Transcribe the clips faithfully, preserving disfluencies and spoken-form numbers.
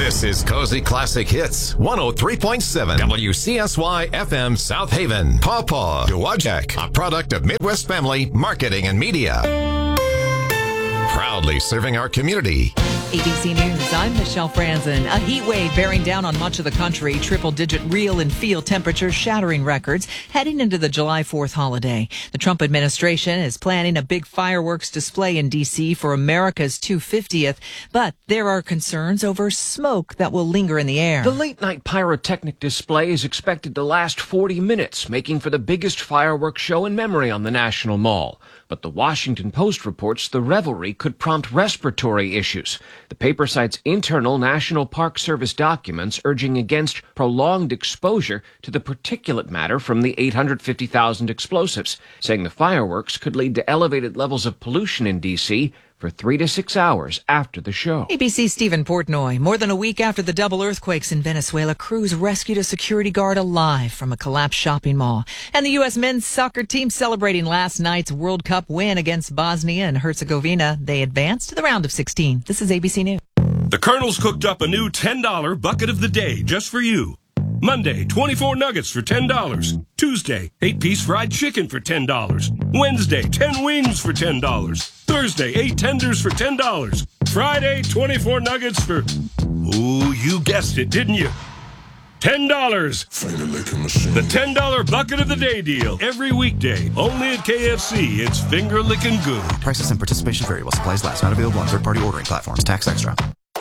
This is Cozy Classic Hits, one oh three point seven W C S Y F M South Haven. Pawpaw Dowagiac, a product of Midwest Family Marketing and Media. Proudly serving our community. A B C News, I'm Michelle Franzen. A heat wave bearing down on much of the country, triple-digit real and feel temperatures shattering records heading into the July fourth holiday. The Trump administration is planning a big fireworks display in D C for America's two hundred fiftieth, but there are concerns over smoke that will linger in the air. The late-night pyrotechnic display is expected to last forty minutes, making for the biggest fireworks show in memory on the National Mall. But the Washington Post reports the revelry could prompt respiratory issues. The paper cites internal National Park Service documents urging against prolonged exposure to the particulate matter from the eight hundred fifty thousand explosives, saying the fireworks could lead to elevated levels of pollution in D C for three to six hours after the show. A B C's Stephen Portnoy. More than a week after the double earthquakes in Venezuela, crews rescued a security guard alive from a collapsed shopping mall. And the U S men's soccer team celebrating last night's World Cup win against Bosnia and Herzegovina. They advanced to the round of sixteen. This is A B C News. The Colonel's cooked up a new ten dollar bucket of the day just for you. Monday, twenty-four nuggets for ten dollars. Tuesday, eight-piece fried chicken for ten dollars. Wednesday, ten wings for ten dollars. Thursday, eight tenders for ten dollars. Friday, twenty-four nuggets for... Ooh, you guessed it, didn't you? ten dollars. The ten dollar bucket of the day deal. Every weekday. Only at K F C. It's finger licking good. Prices and participation vary while supplies last. Not available on third-party ordering platforms. Tax extra.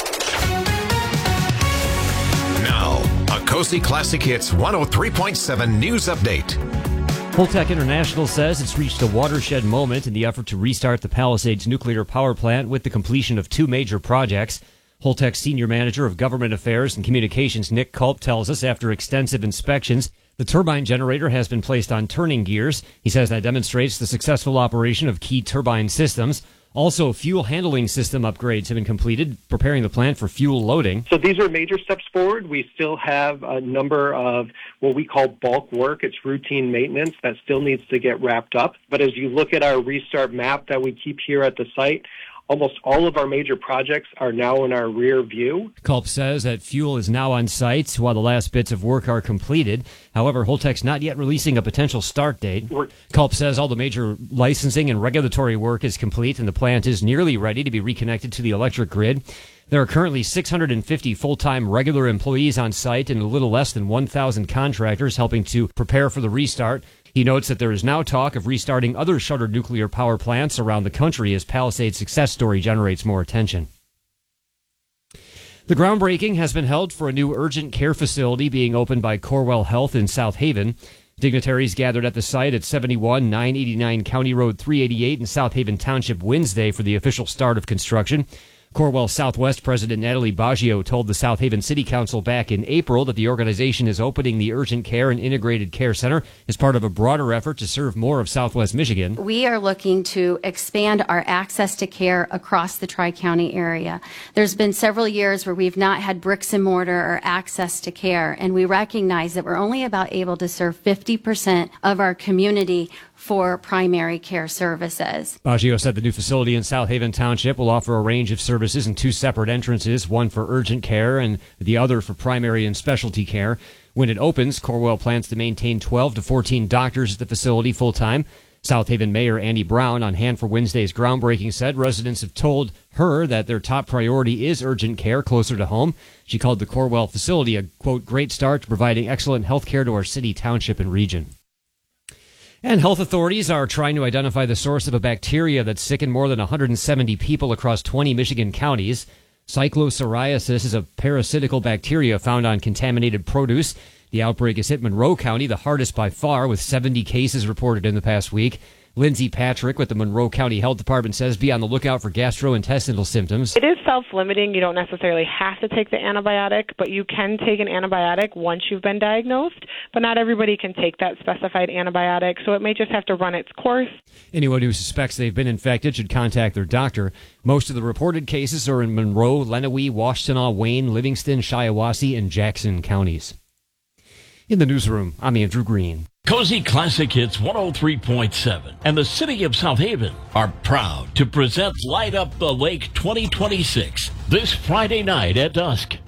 Now, a Cozy Classic Hits one oh three point seven news update. Holtec International says it's reached a watershed moment in the effort to restart the Palisades nuclear power plant with the completion of two major projects. Holtec's Senior Manager of Government Affairs and Communications, Nick Culp, tells us after extensive inspections, the turbine generator has been placed on turning gears. He says that demonstrates the successful operation of key turbine systems. Also, fuel handling system upgrades have been completed, preparing the plant for fuel loading. So these are major steps forward. We still have a number of what we call bulk work. It's routine maintenance that still needs to get wrapped up. But as you look at our restart map that we keep here at the site, almost all of our major projects are now in our rear view. Culp says that fuel is now on site while the last bits of work are completed. However, Holtec's not yet releasing a potential start date. We're- Culp says all the major licensing and regulatory work is complete and the plant is nearly ready to be reconnected to the electric grid. There are currently six hundred fifty full-time regular employees on site and a little less than one thousand contractors helping to prepare for the restart. He notes that there is now talk of restarting other shuttered nuclear power plants around the country as Palisades' success story generates more attention. The groundbreaking has been held for a new urgent care facility being opened by Corewell Health in South Haven. Dignitaries gathered at the site at seventy-one nine eighty-nine County Road three eighty-eight in South Haven Township Wednesday for the official start of construction. Corewell Southwest President Natalie Baggio told the South Haven City Council back in April that the organization is opening the Urgent Care and Integrated Care Center as part of a broader effort to serve more of Southwest Michigan. We are looking to expand our access to care across the Tri-County area. There's been several years where we've not had bricks and mortar or access to care, and we recognize that we're only about able to serve fifty percent of our community for primary care services. Baggio said the new facility in South Haven Township will offer a range of services in two separate entrances, one for urgent care and the other for primary and specialty care. When it opens, Corewell plans to maintain twelve to fourteen doctors at the facility full-time. South Haven Mayor Andy Brown, on hand for Wednesday's groundbreaking, said residents have told her that their top priority is urgent care closer to home. She called the Corewell facility a, quote, great start to providing excellent health care to our city, township, and region. And health authorities are trying to identify the source of a bacteria that sickened more than one hundred seventy people across twenty Michigan counties. Cyclopsoriasis is a parasitical bacteria found on contaminated produce. The outbreak has hit Monroe County, the hardest by far, with seventy cases reported in the past week. Lindsay Patrick with the Monroe County Health Department says be on the lookout for gastrointestinal symptoms. It is self-limiting. You don't necessarily have to take the antibiotic, but you can take an antibiotic once you've been diagnosed. But not everybody can take that specified antibiotic, so it may just have to run its course. Anyone who suspects they've been infected should contact their doctor. Most of the reported cases are in Monroe, Lenawee, Washtenaw, Wayne, Livingston, Shiawassee, and Jackson counties. In the newsroom, I'm Andrew Green. Cozy Classic Hits one oh three point seven and the City of South Haven are proud to present Light Up the Lake twenty twenty-six this Friday night at dusk.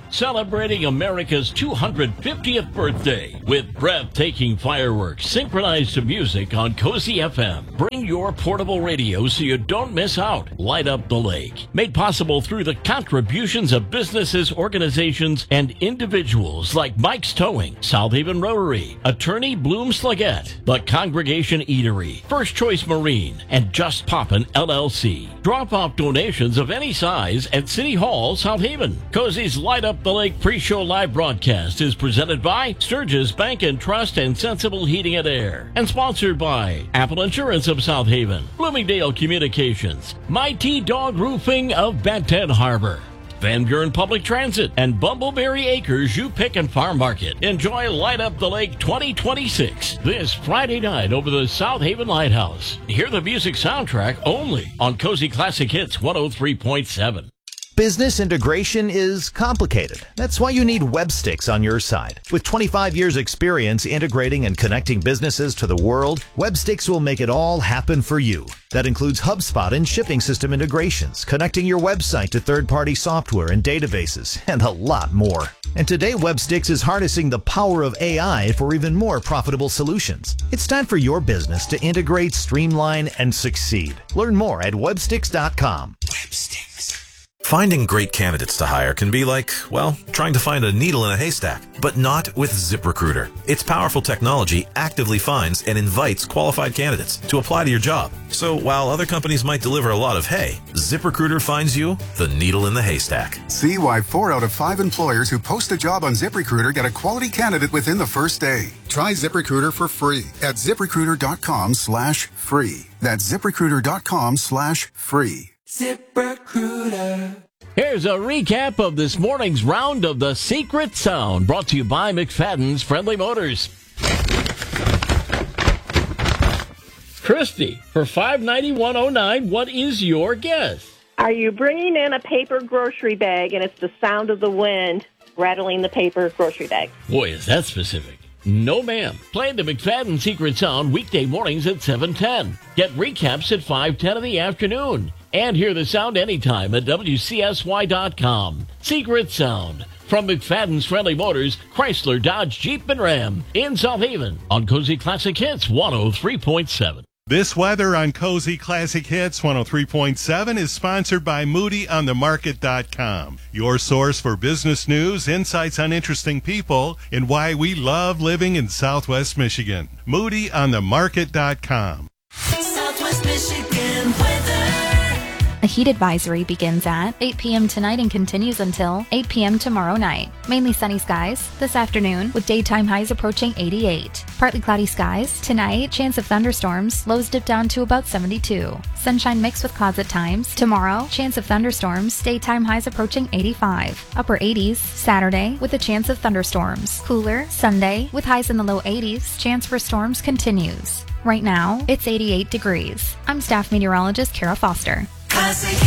celebrating America's two hundred fiftieth birthday with breathtaking fireworks synchronized to music on Cozy F M. Bring your portable radio so you don't miss out. Light up the lake. Made possible through the contributions of businesses, organizations, and individuals like Mike's Towing, South Haven Rotary, Attorney Bloom Slagette, The Congregation Eatery, First Choice Marine, and Just Poppin' L L C. Drop off donations of any size at City Hall, South Haven. Cozy's Light Up the Lake pre-show live broadcast is presented by Sturgis Bank and Trust and Sensible Heating and Air, and sponsored by Apple Insurance of South Haven, Bloomingdale Communications, Mighty Dog Roofing of Benton Harbor, Van Buren Public Transit, and Bumbleberry Acres U Pick and Farm Market. Enjoy Light Up the Lake twenty twenty-six this Friday night over the South Haven Lighthouse. Hear the music soundtrack only on Cozy Classic Hits one oh three point seven. Business integration is complicated. That's why you need Webstix on your side. With twenty-five years experience integrating and connecting businesses to the world, Webstix will make it all happen for you. That includes HubSpot and shipping system integrations, connecting your website to third-party software and databases, and a lot more. And today, Webstix is harnessing the power of A I for even more profitable solutions. It's time for your business to integrate, streamline, and succeed. Learn more at webstix dot com. Webstix. Finding great candidates to hire can be like, well, trying to find a needle in a haystack, but not with ZipRecruiter. Its powerful technology actively finds and invites qualified candidates to apply to your job. So while other companies might deliver a lot of hay, ZipRecruiter finds you the needle in the haystack. See why four out of five employers who post a job on ZipRecruiter get a quality candidate within the first day. Try ZipRecruiter for free at ZipRecruiter.com slash free. That's ZipRecruiter.com slash free. ZipRecruiter. Here's a recap of this morning's round of the Secret Sound, brought to you by McFadden's Friendly Motors. Christy, for five ninety-one oh nine, what is your guess? Are you bringing in a paper grocery bag and it's the sound of the wind rattling the paper grocery bag? Boy, is that specific. No, ma'am. Play the McFadden Secret Sound weekday mornings at seven ten. Get recaps at five ten in the afternoon. And hear the sound anytime at W C S Y dot com. Secret Sound from McFadden's Friendly Motors, Chrysler, Dodge, Jeep, and Ram in South Haven on Cozy Classic Hits one oh three point seven. This weather on Cozy Classic Hits one oh three point seven is sponsored by Moody on the Market dot com, your source for business news, insights on interesting people, and why we love living in Southwest Michigan. Moody on the Market dot com. Southwest Michigan weather. A heat advisory begins at eight p.m. tonight and continues until eight p.m. tomorrow night. Mainly sunny skies this afternoon with daytime highs approaching eighty-eight. Partly cloudy skies tonight, chance of thunderstorms, lows dip down to about seventy-two. Sunshine mixed with clouds at times. Tomorrow, chance of thunderstorms, daytime highs approaching eighty-five. Upper eighties Saturday with a chance of thunderstorms. Cooler Sunday with highs in the low eighties. Chance for storms continues. Right now, it's eighty-eight degrees. I'm staff meteorologist Kara Foster. Classic